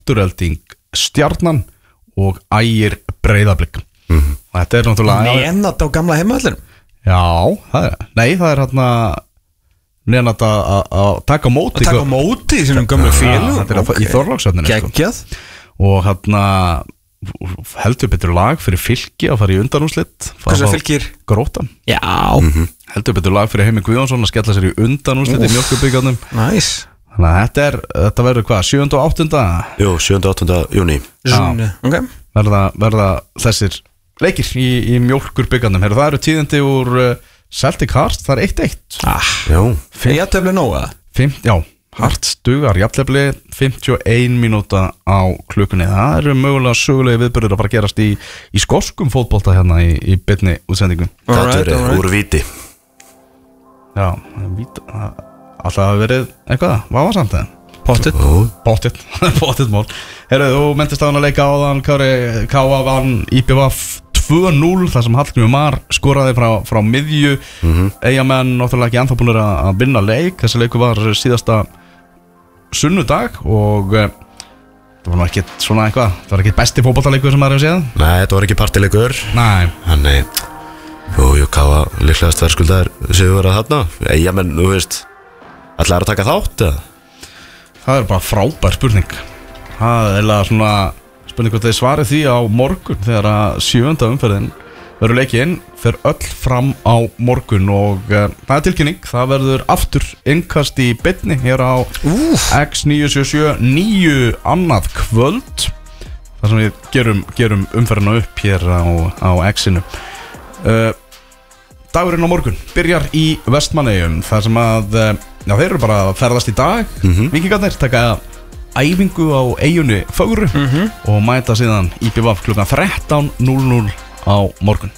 Afturelding Stjarnan og Ægir Breiðablik. Þetta náttúrulega Nenat á gamla heimavöllunum. Já, það er hérna Nenat að taka móti. Að taka móti í sínum gamla félögum. Þetta er í Þorlákshöfninni. Geggjað. Og hérna heldur betur lag fyrir Fylki að fara í undanúrslit. Hversu Fylkir? Gróta. Já. Heldur betur lag fyrir Heimi Guðjónsson að skella sér í undanúrslit í Mjólkurbikarnum. Nice. Þannig að þetta verður hvað, 7. og 8. Jú, 7. og 8. júní. Okay. Verða þessir leikir í Mjólkurbikarnum. Það eru tíðindi úr Celtic Heart, það er 1-1. Já. Jafntefli nóga? Já, Hearts dugar jafntefli, 51 mínúta á klukkunni. Það eru mögulega sögulegi viðburðir að fara að gerast í skoskum fótbolta hérna í beinni útsendingum. Þetta verður úr víti. Já, víti. Alltaf hafi verið eitthvað, hvað var samt það? Pottitt mál. Herru, þú mentist á hann að leika á þann K.A. vann IPVF 2-0 þar sem Hallgrímur Mar skoraði frá miðju. Eyjamenn náttúrulega ekki ennþá búin að vinna leik. Þessi leikur var síðasta sunnudag og það var nú ekkert svona eitthvað. Það var ekkert besti fótboltaleikur sem maður hefur séð. Nei, þetta var ekki partileikur. Nei. Þannig, jú, K.A. líklegast verðskuldar séu verið þarna. Eyjamenn, þú veist, ætlaði að taka þátt eða? Það er bara frábær spurning. Það er eiginlega svona spurning hvort þið svarið því á morgun þegar að 7. umferðin verður leikinn, fer öll fram á morgun og það er tilkynning, það verður aftur innkast í beinni hér á X977 9 annað kvöld þar sem við gerum umferðina upp hér á X-inu. Dagurinn á morgun byrjar í Vestmannaeyjum þar sem að þeir eru bara að ferðast í dag. Víkingarnir taka æfingu á eyjunni Fögru og mæta síðan IPVF klukkan 13:00 á morgun.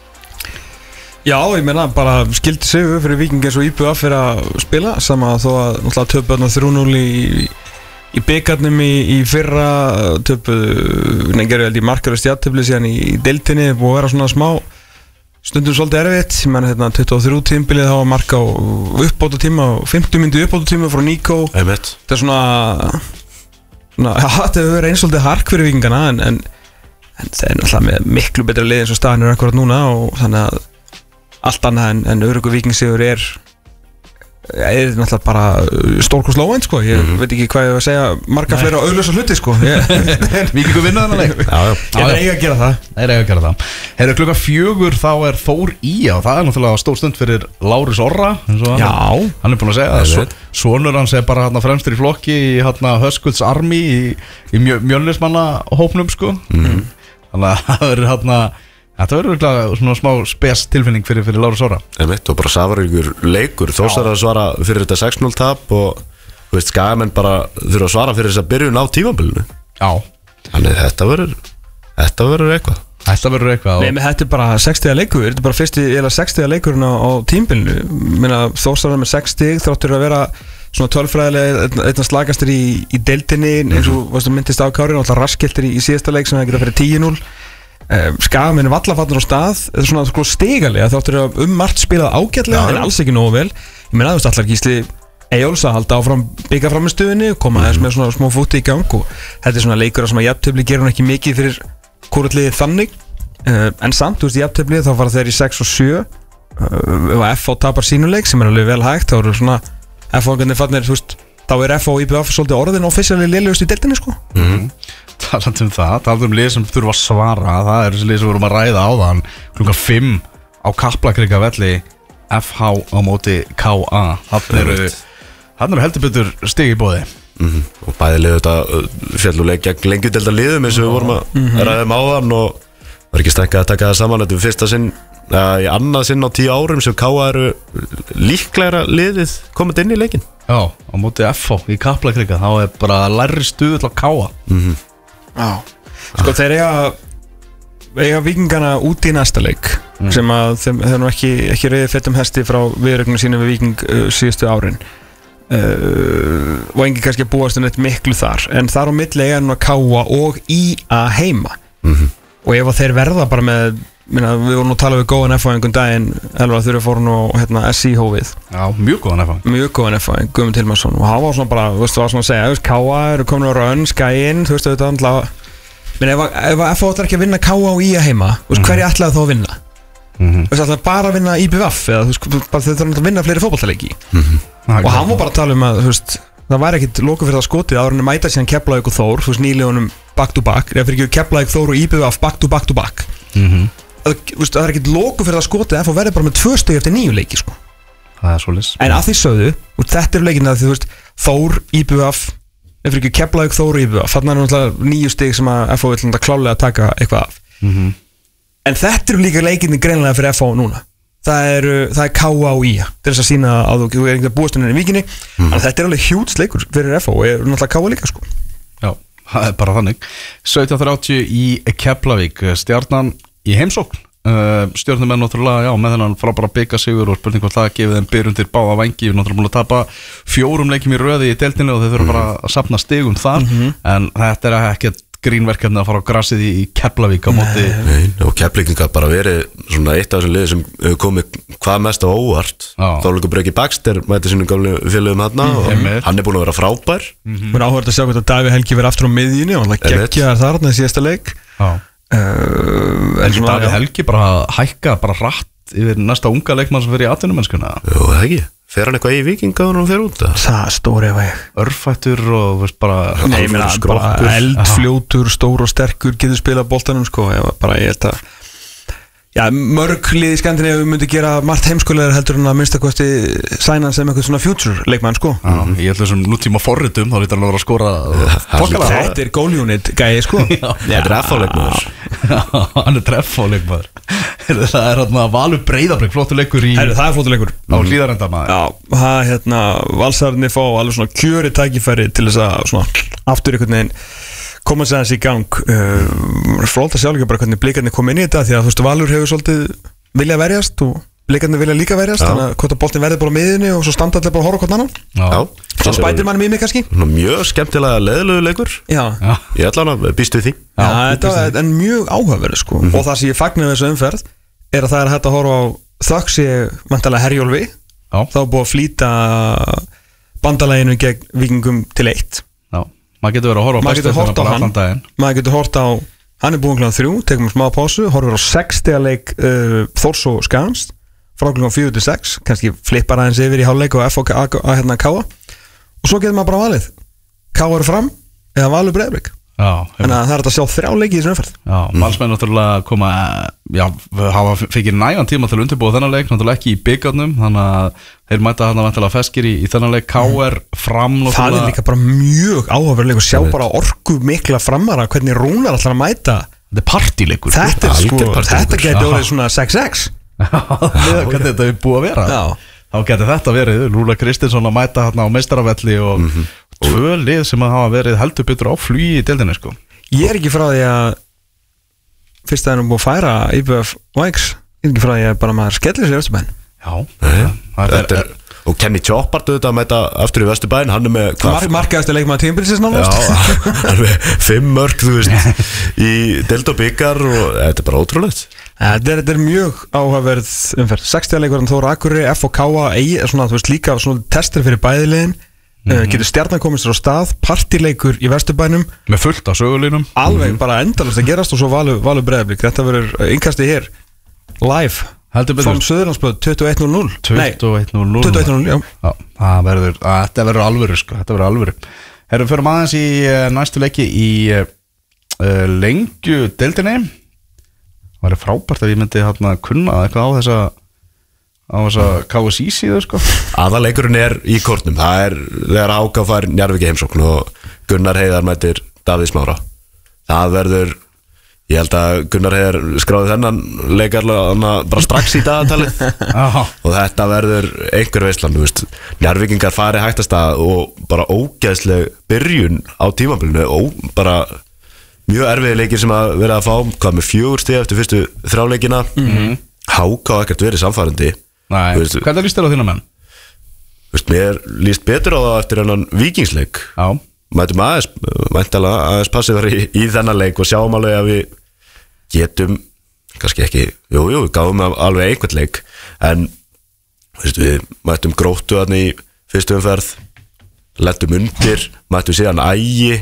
Já, ég meina bara skildi sig fyrir Víking eins og IPVF fyrir að spila sama þó að náttúrulega töpuðna 3-0 í bikarnum í fyrra töpuðu gerðu held í markalaust jafntefli síðan í deildinni og vera svona smá stundum svolítið erfitt. Ég meina hérna 23 tímabilið þá var marka á uppbótartíma og 50 mínútu uppbótartíma frá Nico. Þetta er svona þetta hefur verið eins svolítið hark fyrir Víkingana en það er náttúrulega með miklu betra lið eins og staðan er akkurat núna og þannig að allt annað en öruggur Víkingsigur er náttúrulega bara stórkostlóin sko. Ég veit ekki hvað ég var að segja marga fleira augljósa hluti sko. Víkingur vinna þennan leik. Ég er eiga að gera það. Herru, klukkan 4 þá er Þór Ía og það er náttúrulega stór stund fyrir Lárus Orra. Já. Hann er búin að segja það. Sonur hans er bara fremstur í flokki í Höskulds Army í Mjölnismanna-hópnum sko. Þannig að það verður þetta verður svona smá spes tilfinning fyrir Lárus Orra. Og bara safaríkur leikur. Þórsar að svara fyrir þetta 6-0 tap og þú veist, skagamenn bara þurfa að svara fyrir þess að byrjun á tímabilinu. Já. Þannig þetta verður eitthvað. Þetta verður eitthvað. Nei, menn þetta er bara 60 leikur. Þetta er bara fyrsti 60 leikurinn á tímabilinu. Þórsar með 60 þráttur að vera svona tölfræðilega einna slagastur í deildinni eins og myndist á Kári og alltaf raskiltir í síðasta leik sem það geta fyrir 10-0. Skagamenn er vallafallur á stað. Þetta er svona sko stigalega þáttur að margt spilað ágætlega en alls ekki nógu vel. Ég meina þú veist allar Gísli Eyjóls að halda áfram byggja fram með stöðunni og koma aðeins með svona smá fúti í gang og þetta er svona leikur sem að jafntefli gerur hún ekki mikið fyrir hvort þannig en samt, þú veist, í jafntefli þá fara þeir í 6 og 7 og FH tapar sínuleik sem er alveg vel hægt þá eru svona FH-garnir fannir, þú veist, þá er FH og IPVF svolítið orðin officially lélegust í deildinni sko. Talandi lið sem þurfa að svara, það er þessi lið sem við vorum að ræða á þann klukkan 5 á Kaplakrika velli FH á móti K.A. Þannig eru heldur betur stig í boði. Og bæði liðu þetta fjalluleik gegn lengjudelda liðum eins og við vorum að ræða áðan og var ekki stækkað að taka það saman. Þetta er fyrsta sinn, í annað sinn á 10 árum sem K.A. eru líklegra liðið komið inn í leikin. Já, á móti FH í Kaplakrika, þá er bara læri stuðull á K.A. Já, sko þeir eiga Víkingana út í næsta leik sem að þeir nú ekki reyði fettum hesti frá viðrögnum sínum við Víking síðustu árin og engin kannski að búast neitt miklu þar en þar á milli eiga nú að K.A. og IA heima og ef þeir verða bara með við vorum nú að tala við góðan F-fæðingum daginn Elvar þurfi fór nú SC hófið Já, mjög góðan F-fæðing, Guðmund Hilmarsson og hann var svona bara, þú veist, var svona að segja K.A. eru komin á rönn, skæinn, þú veist, þetta alltaf menn ef F.A. ætlar ekki að vinna K.A. og IA heima, þú veist, hverju ætlaði þá að vinna? Þú veist, ætlaði bara að vinna IBVF eða þú veist, bara þau þurfum að vinna fleiri fótboltaleiki og hann var bara að tala að, þú veist, það væri ekkit loku fyrir það skotið áður en að mæta síðan Keflavík og Þór, þú veist, nýlegunum back to back, eða fyrir ekki Keflavík, Þór og IBVF back to back to back það er ekkit loku fyrir það skotið F.A. verði bara með 2 stig eftir 9 leiki, sko. Það er svoleiðis. En að því sögðu, og þetta eru leikina því, þú veist, Þór, IBVF eða fyrir ekki Keflavík, Þór og IBVF þarna er náttúrulega 9 stig sem að F.A. vill klálega taka eitthvað af en þetta eru líka leikinni greinlega fyrir F.A. núna það er K.A. og IA til þess að sína að þú er einhverja búastunni í Víkinni en þetta er alveg hjúts leikur fyrir F.A. og er náttúrulega K.A. líka, sko. Já, það er bara þannig 17:30 í Keflavík Stjarnan í heimsókn stjörnumenn náttúrulega, já, með þennan frábæra bikasigur og spurning hvort það gefið þeim byrjundir báða vængi, við náttúrulega búin að tapa 4 leikjum í röði í deildinni og þeir þurfa bara að safna stigum þar en þetta er ekkert grínverkefni að fara á grassið í Keflavík á móti. Nei, og Keflvíkingar bara verið svona eitt af þessum liði sem hefur komið hvað mest á óvart Þorleikur Breki Baxter mæti sínum gamlu félögum þarna og hann er búin að vera frábær Mér áhverð að sjá hvort að Davíð Helgi verið aftur á miðjunni og hann geggjaðar þar í síðasta leik En Davíð Helgi bara hækka bara rætt yfir næsta unga leikmann sem fyrir í atvinnumennskuna. Jú, það ekki. Fer hann eitthvað í Víkinga og hann fer út? Það stóri ef ég örfættur og veist bara Nei, mér er bara eldfljótur, stór og sterkur getur spilað boltanum, sko. Bara ég held að Já, mörg liði í Skandinavíu myndi gera margt heimskulegar heldur en að minnstakosti sæna hann sem eitthvað svona future leikmann, sko. Ég held þessum nútíma forritum, þá lítur hann að vera að skora Þetta er goal-unit gæi, sko. Þetta er F.A.-leikmaður. Hann er treffa-leikmaður. Það er hérna Valur Breiðablik, flottur leikur í Það er flottur leikur á Hlíðarenda, maður. Já, það Valsararnir fá alveg svona kjöri tækifæri til þess að svona aftur einhvern veginn koma sér aðeins í gang flóta sjálflega bara hvernig blikarnir kom inn í þetta því að þú veist Valur hefur svolítið vilja verjast og blikarnir vilja líka verjast þannig að hvort að boltin verði bara á miðinni og svo standa allir bara að horfa hvort annan svo spætir mann mými kannski mjög skemmtilega leðilegu leikur ég ætla hann að býst við því þetta er mjög áhugaverð, sko og það sem ég fagnar við þessu umferð er að það er hægt að horfa á þöggs ég vantarlega Herjólfi þá er búið að flýta bandalæginu gegn Víkingum til 1 maður getur verið að horfa á bestu bara allan daginn maður getur horfa á, hann er búin kl. 3 tekum smá pásu, horfur á 6 stiga leik Þórs og Skans frá kl. 4-6, kannski flippar aðeins yfir í hálfleik og F og K.A. og svo getur maður bara valið K.A. eru fram eða Valur Breiðablik þannig að það er að sjá 3 leiki í þessu umferð Valsmenn náttúrulega koma hafa fikið nægan tíma til að undirbúa þennan leik náttúrulega ekki í byggarnum þannig að þeir mæta þarna vantilega feskir í þennan leik K.R. fram það er líka bara mjög áhugaverðileg og sjá bara orku mikla framara hvernig Rúnar ætlar að mæta þetta er partíleikur þetta getur orðið svona 6-6 hvernig þetta er búið að vera þá getur þetta verið Lúla Kristinsson að mæta þarna á meistaravelli og 2 lið sem hafa verið heldur betur á flugi í deildinni, sko. Ég er ekki frá því að fyrst að það er búið að færa IBF Vikes, ég er ekki frá því að bara maður skellir sér í Vesturbæn og Kenny Choppart auðvitað að mæta aftur í Vesturbæn, hann er með markaðastu leikmaður tímabilsins nánast hann er með 5 mörk, þú veist í deild og byggar og þetta er bara ótrúlegt þetta er mjög áhugaverð umferð 60 leikur en Þóra Akureyri, F og K.A. svona, þú veist, líka svona testur fyrir bæðilegin getur Stjarnan komist á stað partileikur í Vesturbænum með fullt af sögulínum alveg bara endalist að gerast og svo Valur Breiðablik þetta verður innkastið hér live frá Suðurlandsblöð 21:00 21:00 já þetta verður alvöru, sko þetta verður alvöru herrum fyrir aðeins í næstu leiki í lengju deildinni það verður frábært ef ég myndi hérna kunna eitthvað á þessa KSI síðu, sko aðaleikurinn er í kortnum það er þegar Háka fær Njarðvík í heimsókn og Gunnar Heiðar mætir Davíð Smára það verður ég held að Gunnar Heiðar skráði þennan leikar bara strax í dagatalið og þetta verður einhver veislan, þú veist Njarðvíkingar fari hægt að stað og bara ógeðsleg byrjun á tímabilinu og bara mjög erfiði leikir sem að vera að fá hvað með 4 stig eftir fyrstu 3 leikina Háka og ekkert verið samfærandi Hvernig líst þér á þína menn? Mér líst betur á það eftir hennan Víkingsleik mætum aðeins passið verið í þennan leik og sjáum alveg að við getum kannski ekki, jú, gáðum alveg einhvern leik en við mættum Gróttu þarna í fyrstu umferð lettum undir, mættum síðan Ægi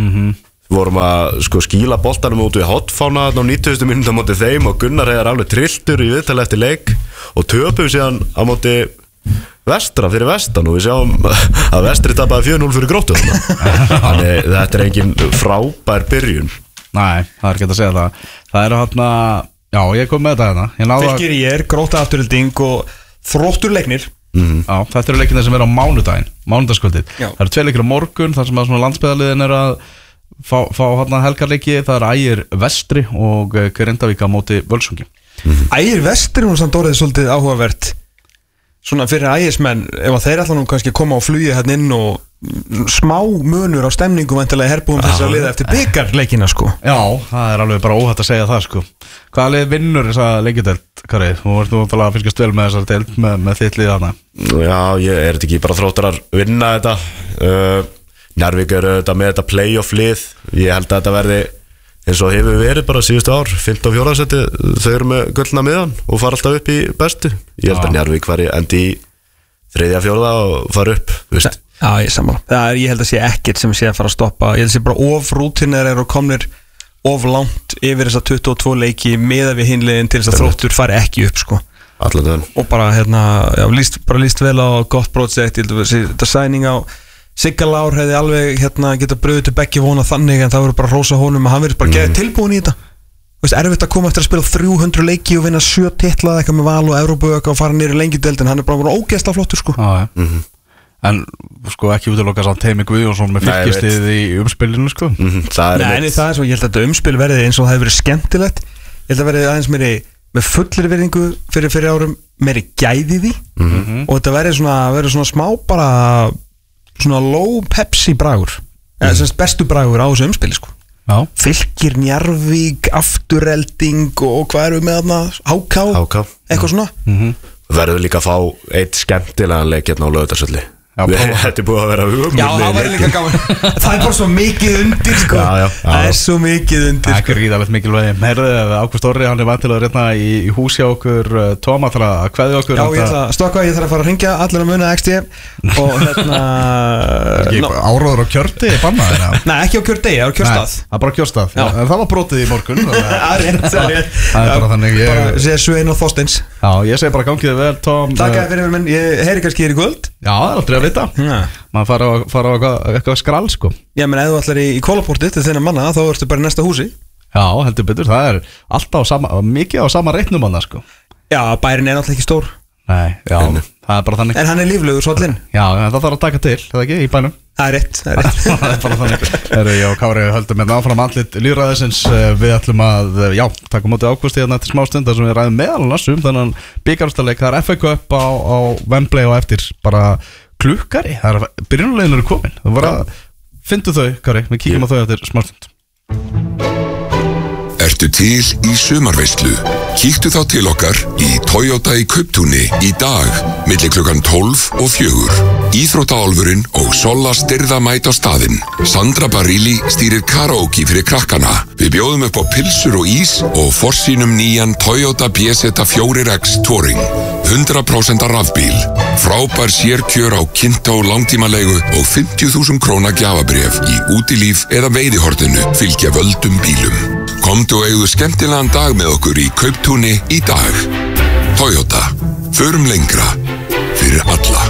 vorum að skýla boltanum út við hotfána þarna á 90. mínútu á móti þeim og Gunnar Heiðar alveg trilltur í viðtali eftir leik og töpum síðan á móti Vestra fyrir vestan og við sjáum að Vestri tapaði 4-0 fyrir Gróttu þannig þetta engin frábær byrjun. Nei, það ekki að segja það eru hérna, já ég kom með þetta Fylkir ég Grótta afturhalding og Þróttur leiknir Já, þetta eru leikirnir sem eru á mánudagskvöldið Það eru 2 leikir á morgun þar sem að svona landsbyggðarliðin eru að fá hérna helgarleiki, það eru Ægir Vestri og Grindavík á móti Völsungi Ægir Vestri hún samt orðið svolítið áhugavert svona fyrir ægismenn, ef að þeir ætla nú kannski koma á flugi hérna inn og smá munur á stemningu vantilega herbúum þess að liða eftir byggarleikina sko. Já, það er alveg bara óhætt að segja það sko. Hvaða lið vinnur þessa leikidelt, Kari? Þú ert nú að fylgjast vel með þessar deild með þitt lið þarna. Já, er þetta ekki bara Þróttarar vinna þetta Njarðvík eru þetta með þetta playoff lið ég held að þetta verði eins og hefur verið bara síðustu ár 15-4 seti, þau eru með gullna miðan og fara alltaf upp í bestu ég held að Njarðvík fari endi í 3-4 og fara upp veist. Já, ég sammála, ég held að sé ekkert sem sé að fara að stoppa, ég held að sé bara of rútinir eru komnir of langt yfir þessa 22 leiki meða við hinlegin til þess að Þróttur fari ekki upp sko. Og bara líst vel á gott projekt, þetta sæning á Sigga Lár hefði alveg geta bröðið til begge vona þannig en það voru bara rósa honum að hann verið bara geðið tilbúin í þetta veist, erfitt að koma eftir að spila 300 leiki og vinna 7 titla eitthvað með Val og Evrópu og fara nýri lengjudeld en hann er bara ógeðslega flottur sko. En sko ekki útiloka samt Heimi Guðjónsson með fylgistið í umspilinu sko. Það er svo, ég held að þetta umspil verði eins og það hefur verið skemmtilegt ég held að verði aðeins meiri með fullir virðingu fyrir árum meiri gæði því og þetta verði svona smá bara svona low Pepsi bragur eða semst bestu bragur á þessu umspili sko. Fylkir, Njarðvík, Afturelding og hvað eru við með þarna HK, eitthvað svona verður líka að fá eitt skemmtilegan leik hérna á Laugardalsvelli þetta er búið að vera Já, það var líka gaman það er bara svo mikið undir sko. Það er svo mikið undir Það er gríðalegt mikilvægi Herðu, Ágúst Orri, hann er vantilega hérna í húsi á okkur Tóma þarf að kveðja okkur Já, ég ætla að stokka, ég þarf að fara að ringja allir að muna XD og Áróður á kjörti, banna þeirra Nei, ekki á kjörti, á kjörstað Það er bara kjörstað, en það var brotið í morgun Það er bara þannig Bara sé Svein og Þorsteins Já, ég segi bara gangið vel, Tóm Takk fyrir mér, ég heyri kannski í kvöld Já, það er aldrei að vita maður fara á eitthvað skrall sko. Já, menn ef þú ætlar í kólaportið til þennan manna þá ertu bara í næsta húsi Já, heldur betur, það er alltaf mikið á sama reitnum manna sko. Já, bærin er náttúrulega ekki stór Nei, já, það er bara þannig En hann er líflegur svollinn Já, það þarf að taka til, það ekki, í bænum Það er rétt Það er bara þannig Já, Kári, höldum með áfram andlit lýðræðisins Við ætlum að, taka móti Ágústi hérna eftir smá stund þar sem við ræðum meðal þannig byggarúrslitaleik, það er FA Cup á Wembley og eftir bara klukkari, það er byrjunulegin eru komin það var að fyndu þau, Kári, við kíkjum á þau eftir smá stund Ertu til í sumarveislu? Kíktu þá til okkar í Toyota í Kauptúni í dag milli klukkan 12 og 4. Íþróttaálfurinn og Solla styrða mæta á staðinn. Sandra Barilli stýrir karaoke fyrir krakkana. Við bjóðum upp á pilsur og ís og forsýnum nýjan Toyota BZ4X Touring. 100% rafbíl. Frábær sérkjör á kynnta og langtímalegu og 50.000 króna gjafabréf í útilíf eða veiðihorninu fylgja völdum bílum. Komdu og eigðu skemmtilegan dag með okkur í Kauptúni í dag. Toyota. Förum lengra. Fyrir alla.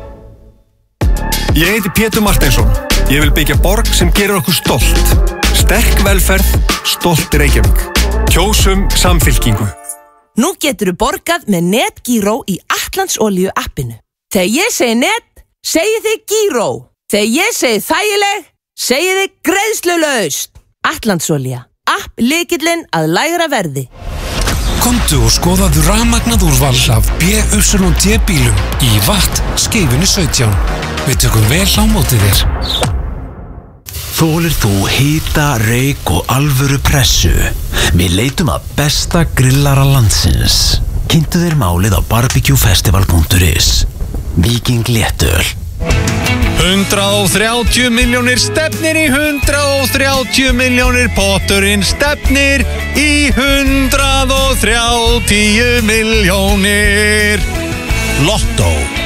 Ég heiti Pétur Marteinsson. Ég vil byggja borg sem gerir okkur stolt. Sterk velferð, stolt Reykjavík. Kjósum Samfylkingu. Nú geturðu borgað með NetGíró í Atlantsolíu appinu. Þegar ég segi net, segi þið Gíró. Þegar ég segi þægileg, segi þið greiðslulaust. Atlantsolía. App lykillinn að lægra verði. Komdu og skoðaðu rafmagnað úrval af BYD bílum í Watt Skeifunni 17. Við tökum vel á móti þér. Þolir þú hita, reyk og alvöru pressu? Við leitum að besta grillara landsins. Kynntu þér málið á barbecuefestival.is. Viking léttöl. 130 milljónir stefnir í 130 milljónir, potturinn stefnir í 130 milljónir. Lotto,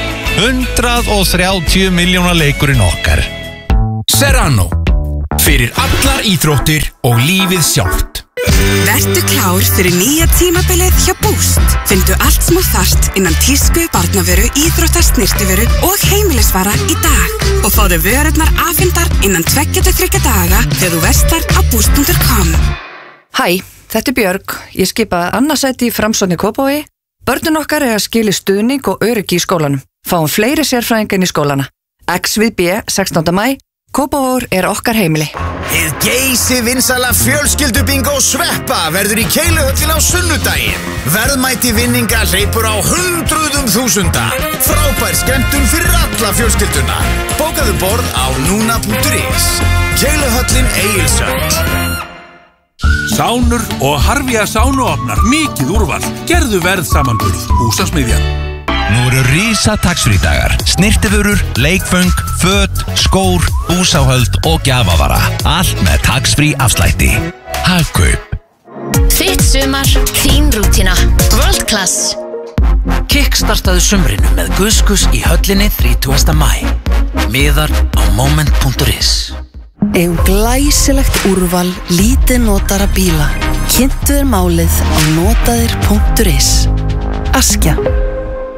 130 milljóna leikurinn okkar. Serrano, fyrir allar íþróttir og lífið sjálft. Vertu klár fyrir nýja tímabilið hjá Boost. Fyndu allt sem þú þarft innan tísku, barnavöru, íþrótta, snyrtivöru og heimilisvara í dag. Og fáðu vörurnar afhendar innan 2-3 daga þegar þú verslar á boost.com. Hæ, þetta er Björg. Ég skipaði annarsæti í Framsókn í Kópavogi. Börnin okkar er að skila stuðning og öryggi í skólanum. Fáum fleiri sérfræðinga inn í skólana. X við B, 16. maí. Kópavogur er okkar heimili. Hið geysi vinsala fjölskyldubingo Sveppa verður í Keiluhöllin á sunnudaginn. Verðmæti vinninga hleypur á hundruðum þúsunda. Frábær skemmtun fyrir alla fjölskylduna. Bókaðu borð á núna.is. Keiluhöllin Egilshöll. Sánur og Harvía sánuofnar, mikið úrval. Gerðu verðsamanburð, Húsasmiðjan. Nú eru rísa taxfrí-dagar, snirtivörur, leikföng, föt, skór, búsáhöld og gjafavara. Allt með taxfrí afslætti. Hagkaup. Þitt sumar, þín rútína. World Class. Kickstartaðu sumrinu með Guskus í höllinni 30. maí. Miðar á moment.is. Glæsilegt úrval lítið notara bíla. Kynntu þér málið á notaðir.is. Askja.